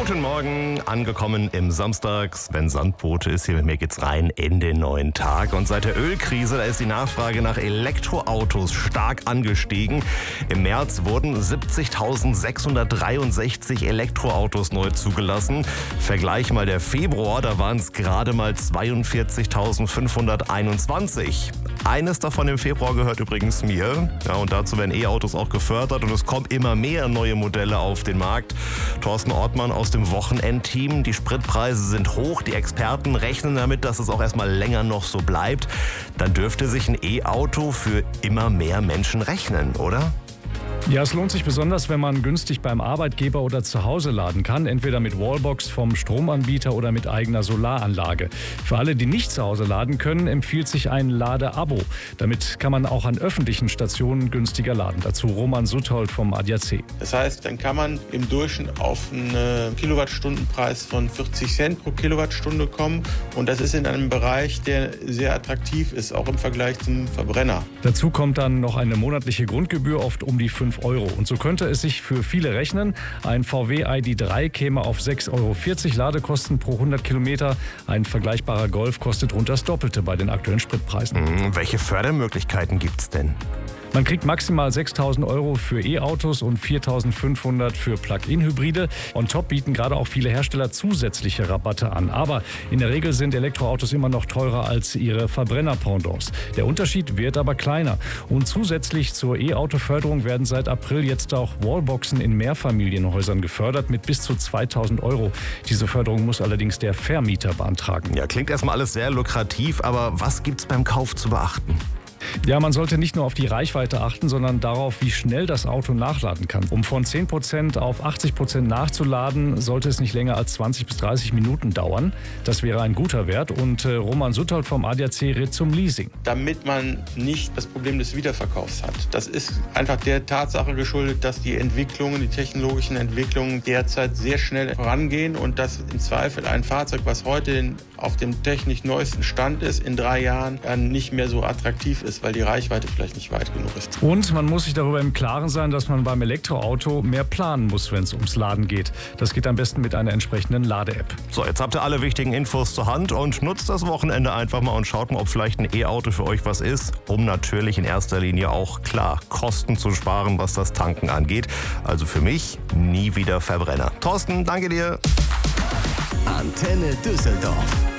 Guten Morgen, angekommen im Samstag. Sven Sandbote ist hier, mit mir geht's rein in den neuen Tag. Und seit der Ölkrise, da ist die Nachfrage nach Elektroautos stark angestiegen. Im März wurden 70.663 Elektroautos neu zugelassen. Vergleich mal der Februar, da waren es gerade mal 42.521. Eines davon im Februar gehört übrigens mir. Ja, und dazu werden E-Autos auch gefördert und es kommen immer mehr neue Modelle auf den Markt. Thorsten Ortmann aus dem Wochenendteam. Die Spritpreise sind hoch. Die Experten rechnen damit, dass es auch erstmal länger noch so bleibt. Dann dürfte sich ein E-Auto für immer mehr Menschen rechnen, oder? Ja, es lohnt sich besonders, wenn man günstig beim Arbeitgeber oder zu Hause laden kann, entweder mit Wallbox vom Stromanbieter oder mit eigener Solaranlage. Für alle, die nicht zu Hause laden können, empfiehlt sich ein Ladeabo. Damit kann man auch an öffentlichen Stationen günstiger laden. Dazu Roman Suthold vom ADAC. Das heißt, dann kann man im Durchschnitt auf einen Kilowattstundenpreis von 40 Cent pro Kilowattstunde kommen. Und das ist in einem Bereich, der sehr attraktiv ist, auch im Vergleich zum Verbrenner. Dazu kommt dann noch eine monatliche Grundgebühr, oft um die 5 Euro. Und so könnte es sich für viele rechnen. Ein VW ID.3 käme auf 6,40 Euro Ladekosten pro 100 Kilometer. Ein vergleichbarer Golf kostet rund das Doppelte bei den aktuellen Spritpreisen. Welche Fördermöglichkeiten gibt's denn? Man kriegt maximal 6.000 Euro für E-Autos und 4.500 für Plug-in-Hybride. On top bieten gerade auch viele Hersteller zusätzliche Rabatte an. Aber in der Regel sind Elektroautos immer noch teurer als ihre Verbrenner-Pendants. Der Unterschied wird aber kleiner. Und zusätzlich zur E-Auto-Förderung werden seit April jetzt auch Wallboxen in Mehrfamilienhäusern gefördert mit bis zu 2.000 Euro. Diese Förderung muss allerdings der Vermieter beantragen. Ja, klingt erstmal alles sehr lukrativ, aber was gibt's beim Kauf zu beachten? Ja, man sollte nicht nur auf die Reichweite achten, sondern darauf, wie schnell das Auto nachladen kann. Um von 10% auf 80% nachzuladen, sollte es nicht länger als 20 bis 30 Minuten dauern. Das wäre ein guter Wert. Und Roman Suthold vom ADAC rät zum Leasing. Damit man nicht das Problem des Wiederverkaufs hat. Das ist einfach der Tatsache geschuldet, dass die Entwicklungen, die technologischen Entwicklungen derzeit sehr schnell vorangehen und dass im Zweifel ein Fahrzeug, was heute auf dem technisch neuesten Stand ist, in 3 Jahren dann nicht mehr so attraktiv ist, weil die Reichweite vielleicht nicht weit genug ist. Und man muss sich darüber im Klaren sein, dass man beim Elektroauto mehr planen muss, wenn es ums Laden geht. Das geht am besten mit einer entsprechenden Lade-App. So, jetzt habt ihr alle wichtigen Infos zur Hand und nutzt das Wochenende einfach mal und schaut mal, ob vielleicht ein E-Auto für euch was ist, um natürlich in erster Linie auch, klar, Kosten zu sparen, was das Tanken angeht. Also für mich nie wieder Verbrenner. Thorsten, danke dir. Antenne Düsseldorf.